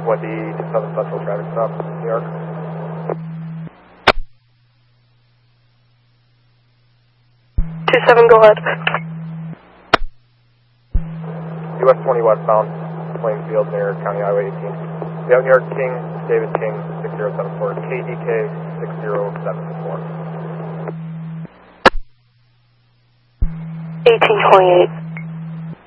Wendy to Southern Central traffic stop, New York. Go ahead. US 20 westbound, Plainfield near County Highway 18. New York King, David King, 6074, KDK 6074. 1828.